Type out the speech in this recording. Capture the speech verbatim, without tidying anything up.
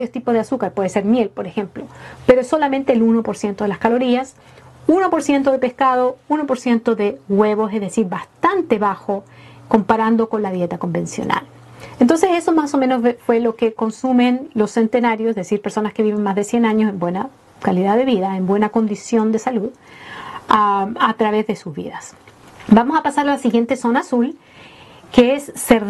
tipo de azúcar, puede ser miel, por ejemplo, pero solamente el uno por ciento de las calorías, uno por ciento de pescado, uno por ciento de huevos, es decir, bastante bajo comparando con la dieta convencional. Entonces eso más o menos fue lo que consumen los centenarios, es decir, personas que viven más de cien años en buena calidad de vida, en buena condición de salud, a, a través de sus vidas. Vamos a pasar a la siguiente zona azul, que es cerdo.